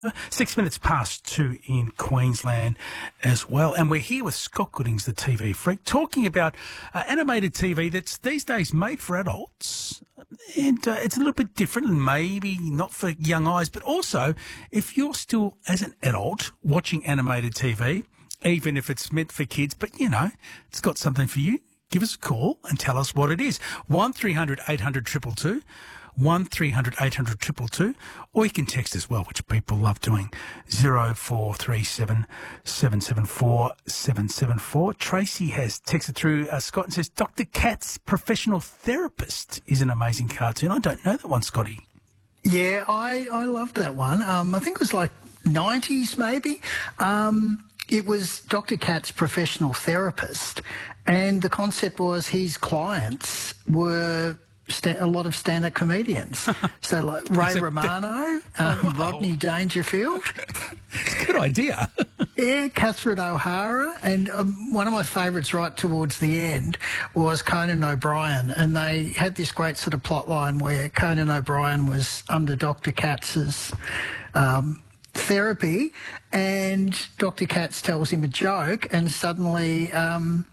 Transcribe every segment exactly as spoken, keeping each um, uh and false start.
Six minutes past two in Queensland as well. And we're here with Scott Goodings, the T V freak, talking about uh, animated T V that's these days made for adults. And uh, it's a little bit different and maybe not for young eyes, but also if you're still, as an adult, watching animated T V, even if it's meant for kids, but, you know, it's got something for you, give us a call and tell us what it is. one three hundred eight hundred two two two. one three hundred eight hundred two two two, or you can text as well, which people love doing, zero four three seven seven seven four seven seven four. Tracy has texted through uh, Scott and says, Doctor Katz, Professional Therapist, is an amazing cartoon. I don't know that one, Scotty. Yeah, I, I loved that one. Um, I think it was like nineties maybe. Um, it was Doctor Katz, Professional Therapist, and the concept was his clients were a lot of stand-up comedians. So like Ray Romano, um, Rodney Dangerfield. Good idea. Yeah, Catherine O'Hara. And um, one of my favourites right towards the end was Conan O'Brien. And they had this great sort of plot line where Conan O'Brien was under Doctor Katz's um, therapy, and Doctor Katz tells him a joke, and suddenly Um,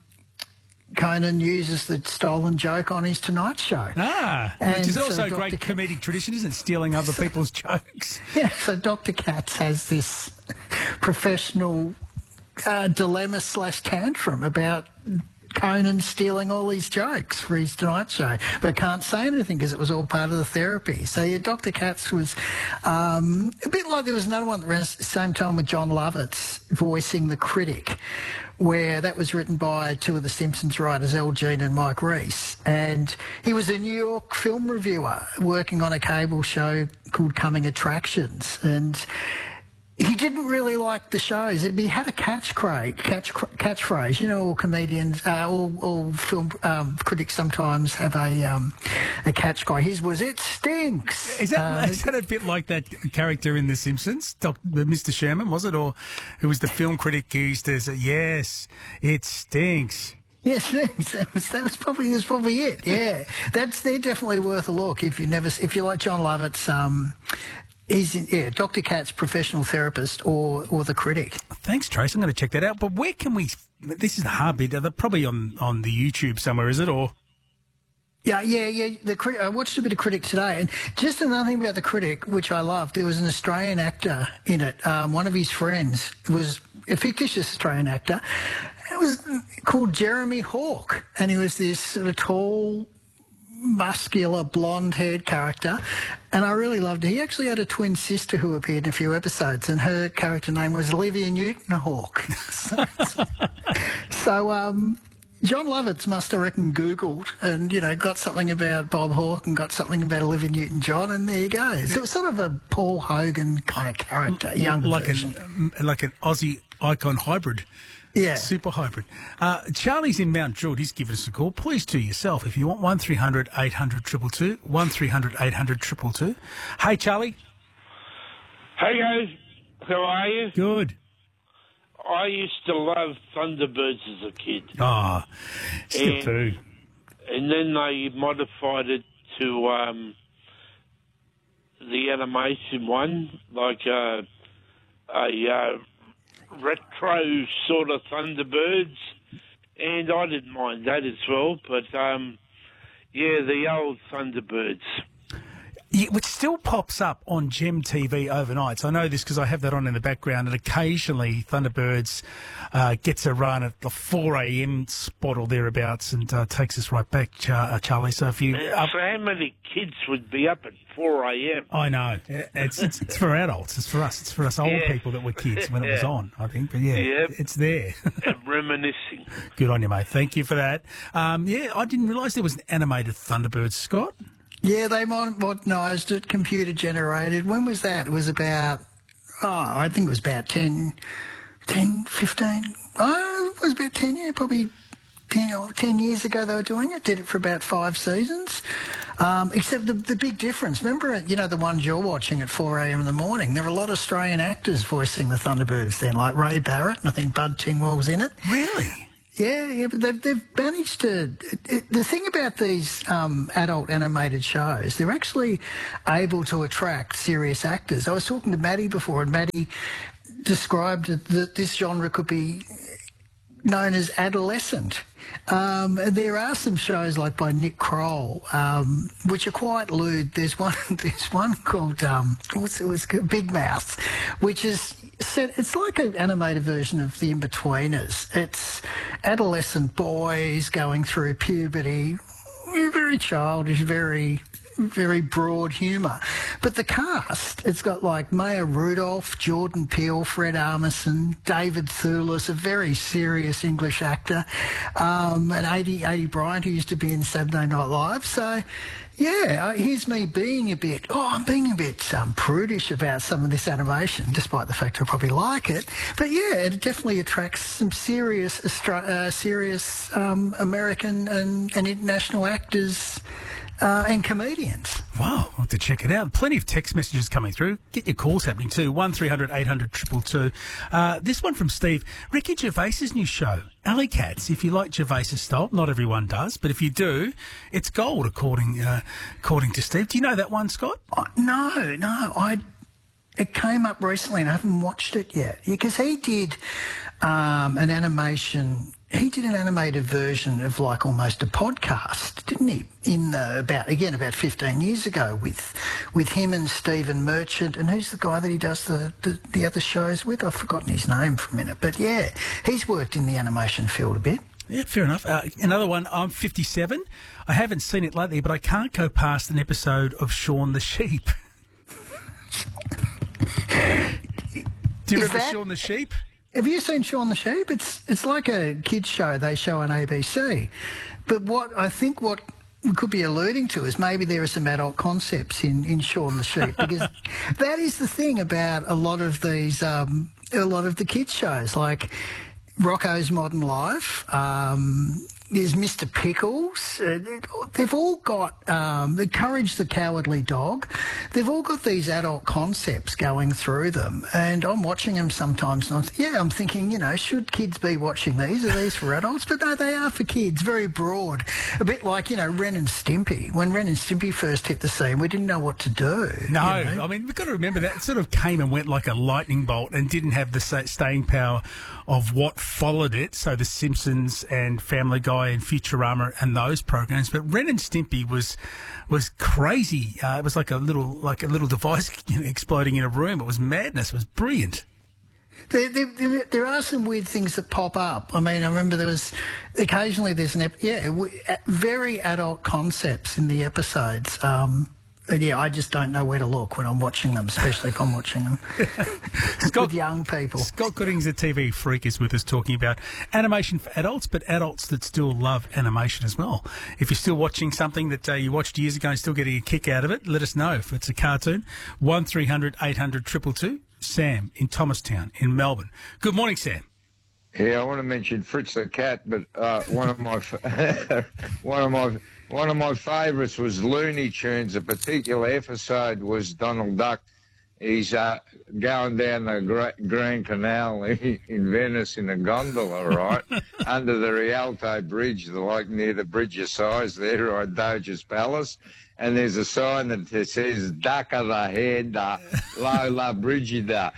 Conan uses the stolen joke on his Tonight Show. Ah, and which is also so a great Doctor comedic tradition, isn't it? Stealing other people's jokes. Yeah, so Doctor Katz has this professional uh, dilemma slash tantrum about Conan stealing all these jokes for his Tonight Show, but can't say anything because it was all part of the therapy. So yeah, Doctor Katz was um, a bit like there was another one around the same time with John Lovitz voicing the critic, where that was written by two of the Simpsons writers, Al Jean and Mike Reiss. And he was a New York film reviewer working on a cable show called Coming Attractions. And he didn't really like the shows. He had a catchphrase, catch, catchphrase. You know, all comedians, uh, all, all film um, critics sometimes have a um, a catchphrase. His was, "It stinks." Is that, uh, is that a bit like that character in The Simpsons, Doctor Mister Sherman, was it? Or who was the film critic who used to say, "Yes, it stinks." Yes, that was, that was probably that's probably it. Yeah, that's they're definitely worth a look if you never if you like John Lovitz. Um, He's in, yeah, Doctor Katz, Professional Therapist, or or the critic. Thanks, Trace. I'm going to check that out. But where can we? This is the hard bit. They're probably on, on the YouTube somewhere, is it? Or yeah, yeah, yeah. The critic. I watched a bit of Critic today, and just another thing about the Critic, which I loved. There was an Australian actor in it. Um, one of his friends was a fictitious Australian actor. It was called Jeremy Hawke, and he was this sort of tall, muscular, blonde-haired character, and I really loved it. He actually had a twin sister who appeared in a few episodes, and her character name was Olivia Newton-Hawke. so, so um, John Lovitz must have reckon Googled and, you know, got something about Bob Hawke and got something about Olivia Newton-John, and there you go. So it was sort of a Paul Hogan kind of character, young like version. an like an Aussie icon hybrid. Yeah. Super hybrid. Uh, Charlie's in Mount Druitt. He's given us a call. Please do yourself if you want. one three hundred eight hundred two two two. one three hundred eight hundred two two two. Hey, Charlie. Hey, guys. How are you? Good. I used to love Thunderbirds as a kid. Ah, oh, still and, do. And then they modified it to um, the animation one, like a... a uh, retro sort of Thunderbirds, and I didn't mind that as well, but um, yeah, the old Thunderbirds. Yeah, which still pops up on Gem T V overnights. I know this because I have that on in the background, and occasionally Thunderbirds uh, gets a run at the four a.m. spot or thereabouts and uh, takes us right back, Char- uh, Charlie. So if you... Uh, so how many kids would be up at four a.m.? I know. It's, it's it's for adults. It's for us. It's for us old yeah. people that were kids when it was yeah. on, I think. But yeah, yep. it's there. Reminiscing. Good on you, mate. Thank you for that. Um, yeah, I didn't realise there was an animated Thunderbirds, Scott. Yeah, they modernised it, computer generated. When was that? It was about, oh, I think it was about ten, ten, fifteen. Oh, it was about ten, yeah, probably ten, or ten years ago they were doing it. Did it for about five seasons. Um, except the, the big difference, remember, you know, the ones you're watching at four a.m. in the morning, there were a lot of Australian actors voicing the Thunderbirds then, like Ray Barrett, and I think Bud Tingwell's in it. Really? Yeah, yeah, but they've, they've managed to. It, the thing about these um, adult animated shows, they're actually able to attract serious actors. I was talking to Maddie before, and Maddie described that this genre could be known as adolescent. Um, there are some shows like by Nick Kroll, um, which are quite lewd. There's one, there's one called um, what's it was Big Mouth, which is set. It's like an animated version of The Inbetweeners. It's adolescent boys going through puberty, very childish, very. very broad humour. But the cast, it's got like Maya Rudolph, Jordan Peele, Fred Armisen, David Thewlis, a very serious English actor, um, and Adi, Adi Bryant, who used to be in Saturday Night Live. So, yeah, here's me being a bit, oh, I'm being a bit um, prudish about some of this animation, despite the fact I probably like it. But yeah, it definitely attracts some serious, Austra- uh, serious um, American and, and international actors Uh, and comedians. Wow, I'll have to check it out. Plenty of text messages coming through. Get your calls happening too. one three hundred eight hundred two two two. Uh, this one from Steve. Ricky Gervais's new show, Alley Cats. If you like Gervais's style, not everyone does, but if you do, it's gold, according uh, according to Steve. Do you know that one, Scott? Oh, no, no. I It came up recently and I haven't watched it yet. Because he did um, an animation... He did an animated version of like almost a podcast, didn't he? In uh, about again about fifteen years ago, with with him and Stephen Merchant, and who's the guy that he does the, the, the other shows with? I've forgotten his name for a minute, but yeah, he's worked in the animation field a bit. Yeah, fair enough. Uh, another one. I'm fifty-seven. I haven't seen it lately, but I can't go past an episode of Shaun the Sheep. Do you Is remember that- Shaun the Sheep? Have you seen Shaun the Sheep? It's it's like a kids show they show on A B C. But what I think what we could be alluding to is maybe there are some adult concepts in, in Shaun the Sheep, because that is the thing about a lot of these um, a lot of the kids shows, like Rocco's Modern Life. Um, There's Mister Pickles. Uh, they've all got um, the Courage the Cowardly Dog. They've all got these adult concepts going through them, and I'm watching them sometimes. And I'm, yeah, I'm thinking, you know, should kids be watching these? Are these for adults? But no, they are for kids. Very broad, a bit like, you know, Ren and Stimpy. When Ren and Stimpy first hit the scene, we didn't know what to do. No, you know? I mean, we've got to remember that it sort of came and went like a lightning bolt and didn't have the sa- staying power of what followed it. So The Simpsons and Family Guy and Futurama and those programs, but Ren and Stimpy was was crazy. Uh, it was like a little like a little device, you know, exploding in a room. It was madness. It was brilliant. There, there, there, there are some weird things that pop up. I mean, I remember there was occasionally there's an ep- yeah w- very adult concepts in the episodes. Um, And yeah, I just don't know where to look when I'm watching them, especially if I'm watching them Scott, with young people. Scott Gooding's a T V freak is with us talking about animation for adults, but adults that still love animation as well. If you're still watching something that uh, you watched years ago and still getting a kick out of it, let us know if it's a cartoon. one three hundred eight hundred two two two. Sam in Thomastown in Melbourne. Good morning, Sam. Yeah, I want to mention Fritz the cat, but uh, one of my one of my one of my favourites was Looney Tunes. A particular episode was Donald Duck. He's uh, going down the Gra- Grand Canal in Venice in a gondola, right, under the Rialto Bridge, the, like near the Bridge of Sighs there, right, Doge's Palace. And there's a sign that says, Duck of the head, uh, Lola Brigida.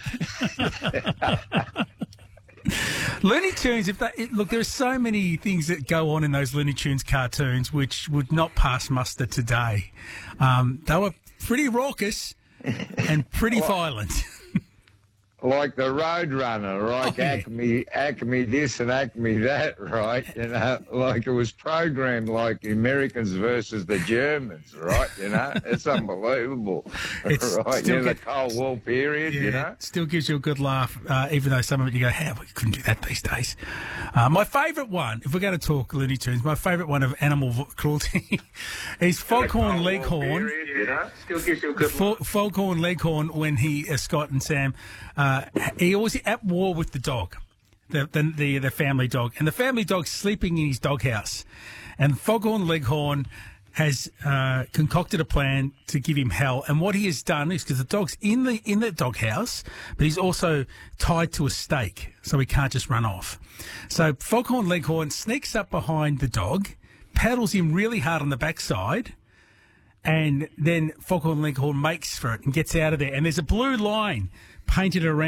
Looney Tunes, if they, it, look, there are so many things that go on in those Looney Tunes cartoons which would not pass muster today. Um, they were pretty raucous and pretty violent. Like the Roadrunner, right? Oh, yeah. Acme, Acme this and Acme that, right? You know, like it was programmed like Americans versus the Germans, right? You know, it's unbelievable, It's right? still In the get- Cold War period, Yeah, you know. still gives you a good laugh, uh, even though some of it you go, how we couldn't do that these days. Uh, my favourite one, if we're going to talk Looney Tunes, my favourite one of animal v- cruelty is Foghorn Leghorn. Period, you know, still gives you a good Fo- Foghorn Leghorn, when he, uh, Scott and Sam, uh, he was at war with the dog, the, the the the family dog, and the family dog's sleeping in his doghouse, and Foghorn Leghorn has uh, concocted a plan to give him hell. And what he has done is, because the dog's in the in the doghouse, but he's also tied to a stake, so he can't just run off. So Foghorn Leghorn sneaks up behind the dog, paddles him really hard on the backside, and then Foghorn Leghorn makes for it and gets out of there. And there's a blue line painted around